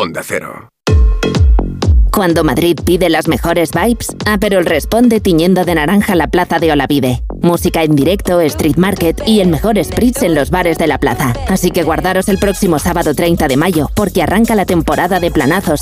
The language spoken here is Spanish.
Onda Cero. Cuando Madrid pide las mejores vibes, Aperol responde tiñendo de naranja la plaza de Olavide. Música en directo, street market y el mejor spritz en los bares de la plaza. Así que guardaros el próximo sábado 30 de mayo, porque arranca la temporada de planazos